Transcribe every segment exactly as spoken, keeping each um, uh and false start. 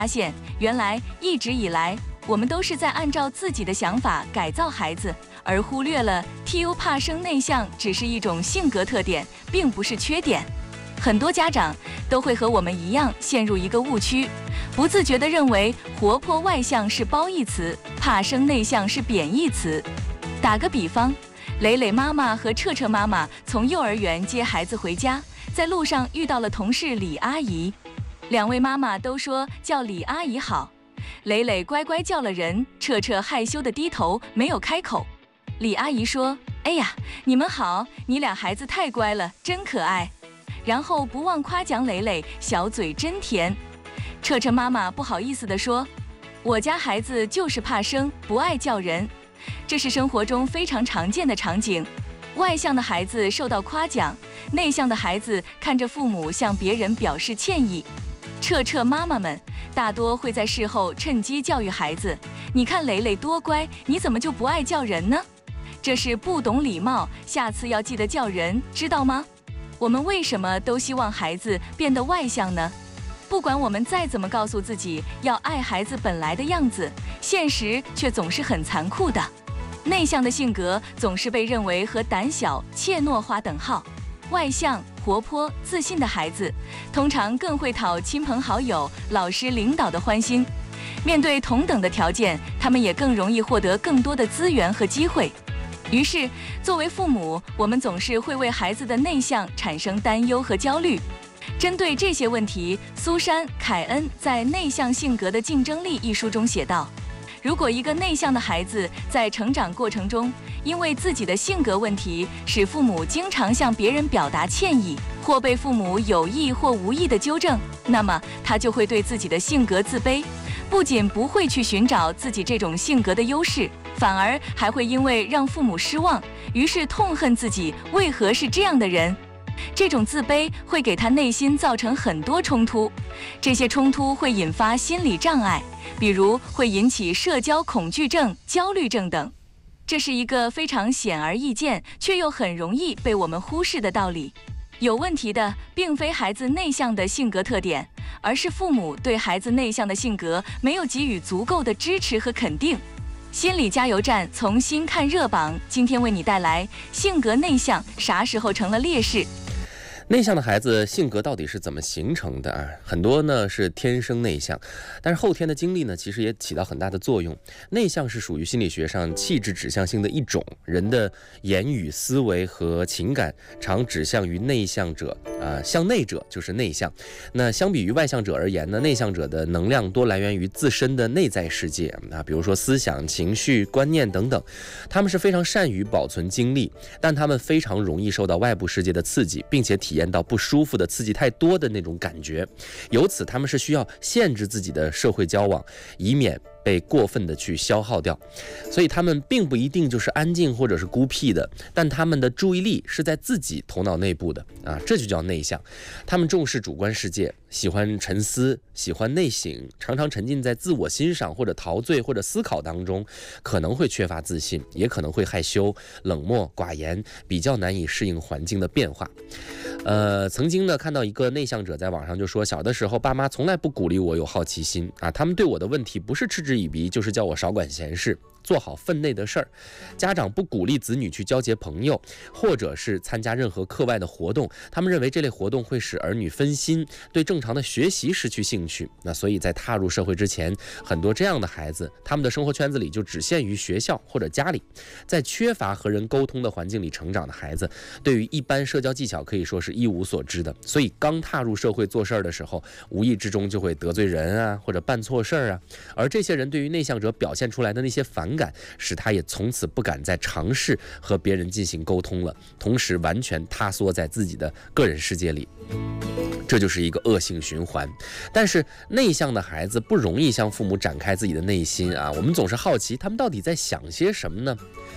发现，原来一直以来我们都是在按照自己的想法改造孩子，而忽略了 T U 怕生内向只是一种性格特点，并不是缺点。很多家长都会和我们一样陷入一个误区，不自觉地认为活泼外向是褒义词，怕生内向是贬义词。打个比方，磊磊妈妈和彻彻妈妈从幼儿园接孩子回家，在路上遇到了同事李阿姨。两位妈妈都说叫李阿姨好，磊磊乖乖叫了人，彻彻害羞地低头没有开口。李阿姨说：“哎呀，你们好，你俩孩子太乖了，真可爱。”然后不忘夸奖磊磊小嘴真甜。彻彻妈妈不好意思地说：“我家孩子就是怕生，不爱叫人。”这是生活中非常常见的场景。外向的孩子受到夸奖，内向的孩子看着父母向别人表示歉意。彻彻妈妈们大多会在事后趁机教育孩子：“你看磊磊多乖，你怎么就不爱叫人呢？这是不懂礼貌，下次要记得叫人，知道吗？”我们为什么都希望孩子变得外向呢？不管我们再怎么告诉自己要爱孩子本来的样子，现实却总是很残酷的。内向的性格总是被认为和胆小、怯懦划等号。外向、活泼、自信的孩子，通常更会讨亲朋好友、老师、领导的欢心。面对同等的条件，他们也更容易获得更多的资源和机会。于是，作为父母，我们总是会为孩子的内向产生担忧和焦虑。针对这些问题，苏珊·凯恩在《内向性格的竞争力》一书中写道：如果一个内向的孩子在成长过程中，因为自己的性格问题，使父母经常向别人表达歉意，或被父母有意或无意的纠正，那么他就会对自己的性格自卑，不仅不会去寻找自己这种性格的优势，反而还会因为让父母失望，于是痛恨自己为何是这样的人。这种自卑会给他内心造成很多冲突，这些冲突会引发心理障碍，比如会引起社交恐惧症、焦虑症等。这是一个非常显而易见，却又很容易被我们忽视的道理。有问题的并非孩子内向的性格特点，而是父母对孩子内向的性格没有给予足够的支持和肯定。心理加油站从新看热榜，今天为你带来性格内向啥时候成了劣势。 内向的孩子性格到底是怎么形成的啊？很多呢是天生内向，但是后天的经历呢其实也起到很大的作用。内向是属于心理学上气质指向性的一种，人的言语、思维和情感常指向于内向者啊、呃，向内者就是内向。那相比于外向者而言呢，内向者的能量多来源于自身的内在世界啊，比如说思想、情绪、观念等等。他们是非常善于保存精力，但他们非常容易受到外部世界的刺激，并且体验到不舒服的刺激太多的那种感觉，由此他们是需要限制自己的社会交往，以免被过分的去消耗掉。所以他们并不一定就是安静或者是孤僻的，但他们的注意力是在自己头脑内部的啊，这就叫内向。他们重视主观世界，喜欢沉思，喜欢内省，常常沉浸在自我欣赏或者陶醉或者思考当中，可能会缺乏自信，也可能会害羞、冷漠、寡言，比较难以适应环境的变化。呃，曾经呢看到一个内向者在网上就说，小的时候爸妈从来不鼓励我有好奇心啊，他们对我的问题不是嗤之以鼻，就是叫我少管闲事，做好分内的事儿。家长不鼓励子女去交结朋友，或者是参加任何课外的活动，他们认为这类活动会使儿女分心，对正常的学习失去兴趣。那所以在踏入社会之前，很多这样的孩子，他们的生活圈子里就只限于学校或者家里，在缺乏和人沟通的环境里成长的孩子，对于一般社交技巧可以说是一无所知的，所以刚踏入社会做事儿的时候，无意之中就会得罪人啊，或者办错事儿啊。而这些人对于内向者表现出来的那些反感，使他也从此不敢再尝试和别人进行沟通了，同时完全塌缩在自己的个人世界里。这就是一个恶性循环。但是内向的孩子不容易向父母展开自己的内心啊，我们总是好奇他们到底在想些什么呢？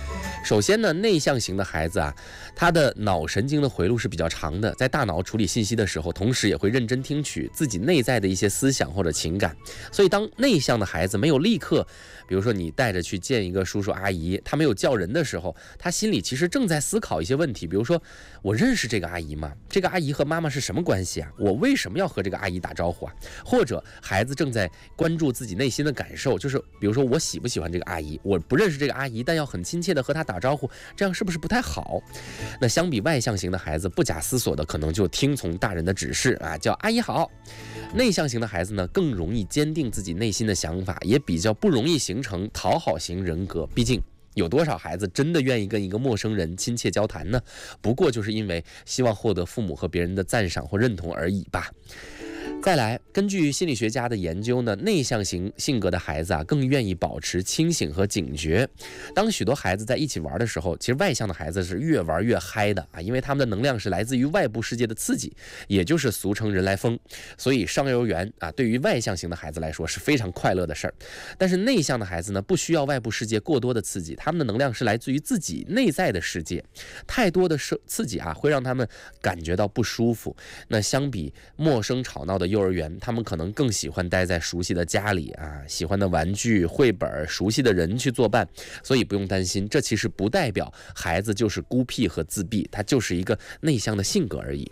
首先呢，内向型的孩子啊，他的脑神经的回路是比较长的，在大脑处理信息的时候，同时也会认真听取自己内在的一些思想或者情感。所以当内向的孩子没有立刻，比如说你带着去见一个叔叔阿姨，他没有叫人的时候，他心里其实正在思考一些问题，比如说我认识这个阿姨吗？这个阿姨和妈妈是什么关系啊？我为什么要和这个阿姨打招呼啊？或者孩子正在关注自己内心的感受，就是比如说我喜不喜欢这个阿姨？我不认识这个阿姨，但要很亲切的和她打招呼，这样是不是不太好？那相比外向型的孩子，不假思索的可能就听从大人的指示啊，叫阿姨好。内向型的孩子呢，更容易坚定自己内心的想法，也比较不容易形成讨好型人格。毕竟有多少孩子真的愿意跟一个陌生人亲切交谈呢？不过就是因为希望获得父母和别人的赞赏或认同而已吧。再来，根据心理学家的研究呢，内向型性格的孩子啊，更愿意保持清醒和警觉。当许多孩子在一起玩的时候，其实外向的孩子是越玩越嗨的啊，因为他们的能量是来自于外部世界的刺激，也就是俗称人来疯。所以上幼儿园啊，对于外向型的孩子来说是非常快乐的事儿。但是内向的孩子呢，不需要外部世界过多的刺激，他们的能量是来自于自己内在的世界。太多的刺激啊，会让他们感觉到不舒服。那相比陌生吵闹的幼儿园，他们可能更喜欢待在熟悉的家里啊，喜欢的玩具、绘本、熟悉的人去作伴。所以不用担心，这其实不代表孩子就是孤僻和自闭，他就是一个内向的性格而已。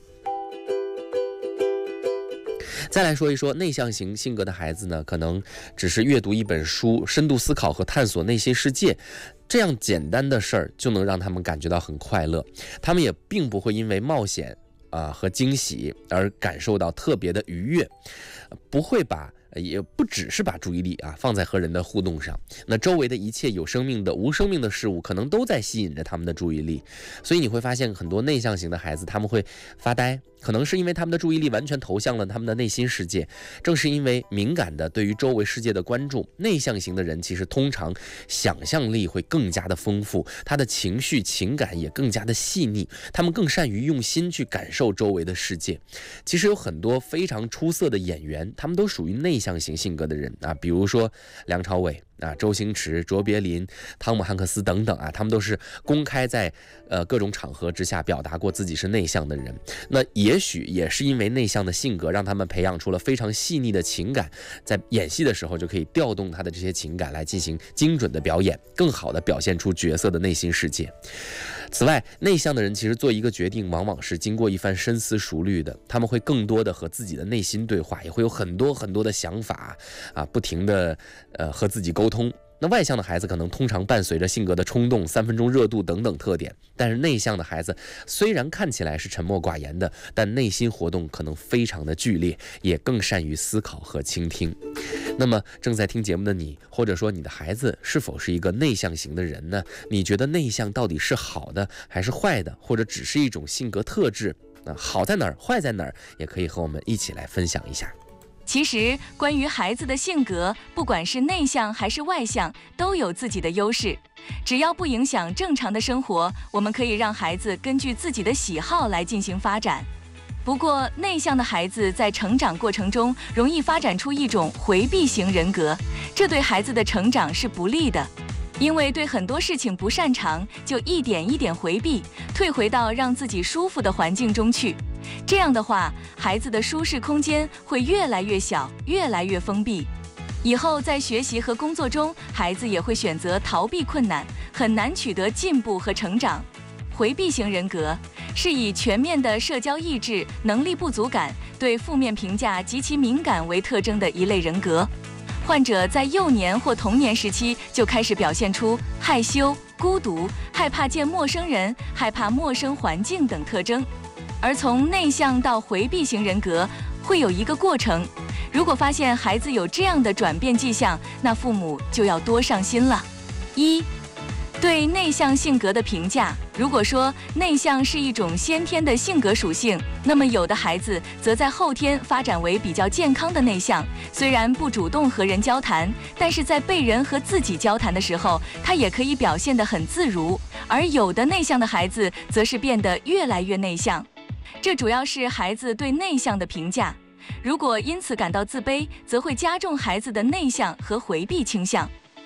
再来说一说内向型性格的孩子呢，可能只是阅读一本书，深度思考和探索内心世界，这样简单的事儿就能让他们感觉到很快乐。他们也并不会因为冒险啊、呃、和惊喜而感受到特别的愉悦，不会把也不只是把注意力啊放在和人的互动上，那周围的一切有生命的、无生命的事物，可能都在吸引着他们的注意力。所以你会发现，很多内向型的孩子，他们会发呆，可能是因为他们的注意力完全投向了他们的内心世界。正是因为敏感的对于周围世界的关注，内向型的人其实通常想象力会更加的丰富，他的情绪情感也更加的细腻，他们更善于用心去感受周围的世界。其实有很多非常出色的演员，他们都属于内向型性格的人啊，比如说梁朝伟啊、周星驰、卓别林、汤姆汉克斯等等啊，他们都是公开在呃各种场合之下表达过自己是内向的人。那也许也是因为内向的性格，让他们培养出了非常细腻的情感，在演戏的时候就可以调动他的这些情感来进行精准的表演，更好的表现出角色的内心世界。此外，内向的人其实做一个决定，往往是经过一番深思熟虑的，他们会更多的和自己的内心对话，也会有很多很多的想法啊，不停的呃和自己沟通。那外向的孩子可能通常伴随着性格的冲动、三分钟热度等等特点，但是内向的孩子虽然看起来是沉默寡言的，但内心活动可能非常的剧烈，也更善于思考和倾听。那么正在听节目的你，或者说你的孩子是否是一个内向型的人呢？你觉得内向到底是好的还是坏的，或者只是一种性格特质？那好在哪儿，坏在哪儿，也可以和我们一起来分享一下。 其实，关于孩子的性格，不管是内向还是外向，都有自己的优势。只要不影响正常的生活，我们可以让孩子根据自己的喜好来进行发展。不过，内向的孩子在成长过程中容易发展出一种回避型人格，这对孩子的成长是不利的。因为对很多事情不擅长，就一点一点回避，退回到让自己舒服的环境中去。这样的话，孩子的舒适空间会越来越小，越来越封闭。以后在学习和工作中，孩子也会选择逃避困难，很难取得进步和成长。回避型人格是以全面的社交意志、能力不足感、对负面评价极其敏感为特征的一类人格。患者在幼年或童年时期就开始表现出害羞、孤独、害怕见陌生人、害怕陌生环境等特征。而从内向到回避型人格会有一个过程，如果发现孩子有这样的转变迹象，那父母就要多上心了。一、对内向性格的评价。如果说内向是一种先天的性格属性，那么有的孩子则在后天发展为比较健康的内向，虽然不主动和人交谈，但是在被人和自己交谈的时候，他也可以表现得很自如。而有的内向的孩子则是变得越来越内向，这主要是孩子对内向的评价。如果因此感到自卑，则会加重孩子的内向和回避倾向。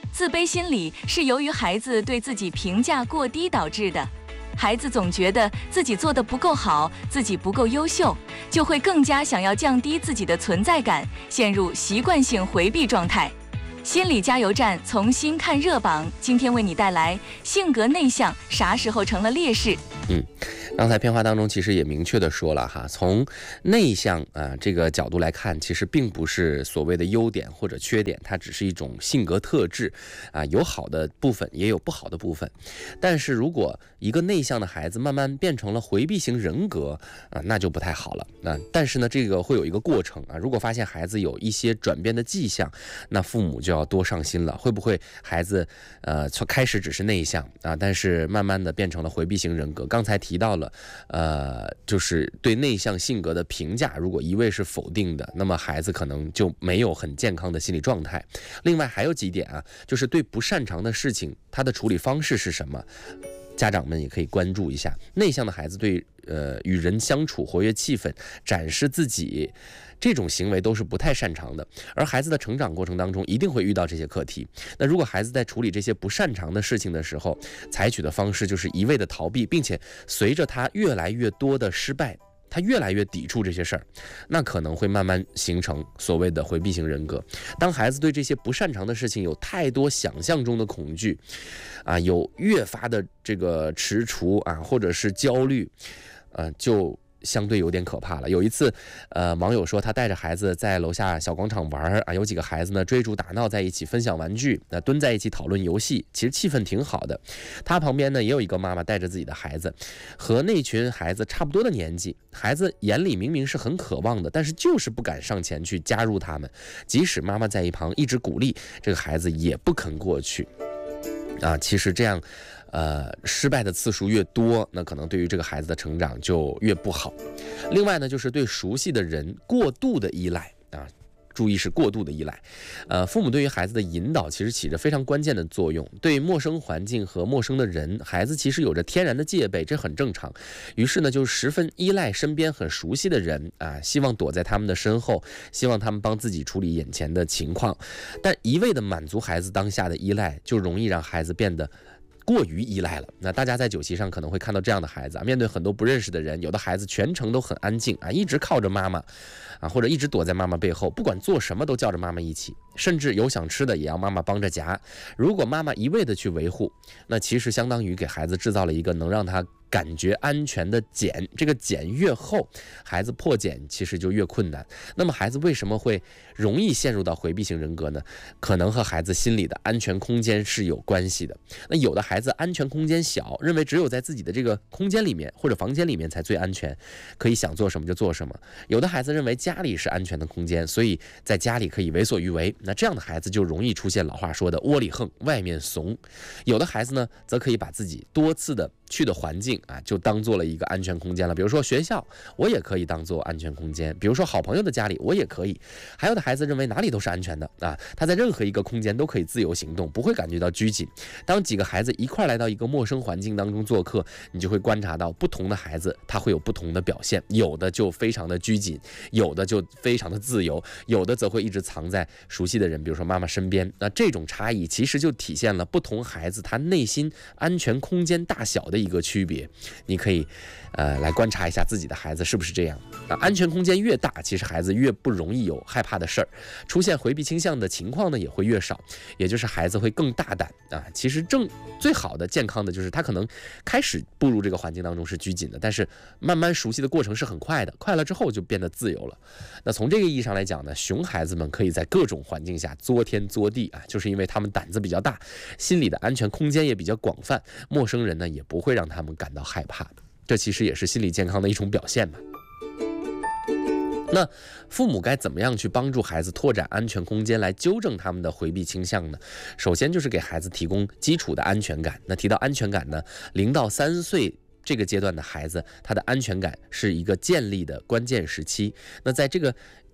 自卑心理是由于孩子对自己评价过低导致的。孩子总觉得自己做得不够好，自己不够优秀，就会更加想要降低自己的存在感，陷入习惯性回避状态。心理加油站从新看热榜，今天为你带来性格内向啥时候成了劣势。 嗯，刚才片花当中其实也明确的说了哈，从内向啊这个角度来看，其实并不是所谓的优点或者缺点，它只是一种性格特质啊，有好的部分，也有不好的部分。但是如果一个内向的孩子慢慢变成了回避型人格啊，那就不太好了。那但是呢，这个会有一个过程啊，如果发现孩子有一些转变的迹象，那父母就要多上心了。会不会孩子呃从开始只是内向啊，但是慢慢的变成了回避型人格？刚才提到了，呃，就是对内向性格的评价，如果一味是否定的，那么孩子可能就没有很健康的心理状态。另外还有几点啊，就是对不擅长的事情，他的处理方式是什么？家长们也可以关注一下。内向的孩子对呃与人相处、活跃气氛、展示自己这种行为都是不太擅长的，而孩子的成长过程当中一定会遇到这些课题。那如果孩子在处理这些不擅长的事情的时候，采取的方式就是一味的逃避，并且随着他越来越多的失败，他越来越抵触这些事儿，那可能会慢慢形成所谓的回避型人格。当孩子对这些不擅长的事情有太多想象中的恐惧啊，有越发的这个踟蹰啊，或者是焦虑，呃，就相对有点可怕了。有一次，呃，网友说他带着孩子在楼下小广场玩啊，有几个孩子呢追逐打闹在一起，分享玩具，那、呃、蹲在一起讨论游戏，其实气氛挺好的。他旁边呢也有一个妈妈带着自己的孩子，和那群孩子差不多的年纪，孩子眼里明明是很渴望的，但是就是不敢上前去加入他们，即使妈妈在一旁一直鼓励，这个孩子也不肯过去。啊，其实这样，呃，失败的次数越多，那可能对于这个孩子的成长就越不好。另外呢，就是对熟悉的人过度的依赖啊。注意是过度的依赖，呃，父母对于孩子的引导其实起着非常关键的作用。对陌生环境和陌生的人，孩子其实有着天然的戒备，这很正常。于是呢，就十分依赖身边很熟悉的人啊，希望躲在他们的身后，希望他们帮自己处理眼前的情况。但一味的满足孩子当下的依赖，就容易让孩子变得过于依赖了。那大家在酒席上可能会看到这样的孩子啊，面对很多不认识的人，有的孩子全程都很安静啊，一直靠着妈妈啊，或者一直躲在妈妈背后，不管做什么都叫着妈妈一起，甚至有想吃的也要妈妈帮着夹。如果妈妈一味的去维护，那其实相当于给孩子制造了一个能让他感觉安全的茧，这个茧越厚，孩子破茧其实就越困难。那么孩子为什么会容易陷入到回避型人格呢？可能和孩子心里的安全空间是有关系的。那有的孩子安全空间小，认为只有在自己的这个空间里面或者房间里面才最安全，可以想做什么就做什么。有的孩子认为家里是安全的空间，所以在家里可以为所欲为。那这样的孩子就容易出现老话说的窝里横，外面怂。有的孩子呢，则可以把自己多次的去的环境啊，就当做了一个安全空间了。比如说学校，我也可以当做安全空间；比如说好朋友的家里，我也可以。还有的孩子认为哪里都是安全的啊，他在任何一个空间都可以自由行动，不会感觉到拘谨。当几个孩子一块来到一个陌生环境当中做客，你就会观察到不同的孩子他会有不同的表现，有的就非常的拘谨，有的就非常的自由，有的则会一直藏在熟悉的人，比如说妈妈身边。那这种差异其实就体现了不同孩子他内心安全空间大小的一个区别。你可以呃来观察一下自己的孩子是不是这样啊？安全空间越大，其实孩子越不容易有害怕的事儿，出现回避倾向的情况呢也会越少，也就是孩子会更大胆啊。其实正最好的健康的就是他可能开始步入这个环境当中是拘谨的，但是慢慢熟悉的过程是很快的，快了之后就变得自由了。那从这个意义上来讲呢，熊孩子们可以在各种环境下作天作地啊，就是因为他们胆子比较大，心里的安全空间也比较广泛，陌生人呢也不会让他们感到害怕的，这其实也是心理健康的一种表现嘛。那父母该怎么样去帮助孩子拓展安全空间，来纠正他们的回避倾向呢？首先就是给孩子提供基础的安全感。那提到安全感呢，零到三岁这个阶段的孩子，他的安全感是一个建立的关键时期。那在这个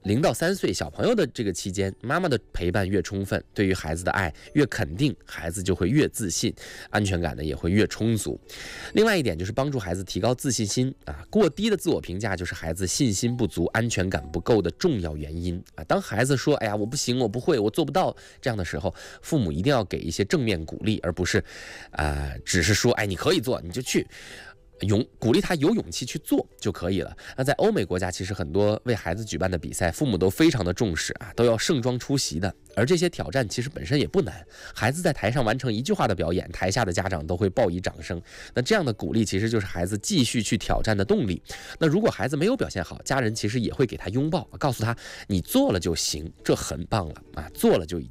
零到三岁小朋友的这个期间，妈妈的陪伴越充分，对于孩子的爱越肯定，孩子就会越自信，安全感呢也会越充足。另外一点就是帮助孩子提高自信心啊，过低的自我评价就是孩子信心不足、安全感不够的重要原因啊。当孩子说“哎呀，我不行，我不会，我做不到”这样的时候，父母一定要给一些正面鼓励，而不是，啊、呃，只是说“哎，你可以做，你就去”。勇鼓励他有勇气去做就可以了。那在欧美国家，其实很多为孩子举办的比赛，父母都非常的重视啊，都要盛装出席的。而这些挑战其实本身也不难，孩子在台上完成一句话的表演，台下的家长都会报以掌声。那这样的鼓励其实就是孩子继续去挑战的动力。那如果孩子没有表现好，家人其实也会给他拥抱，告诉他你做了就行，这很棒了啊，做了就已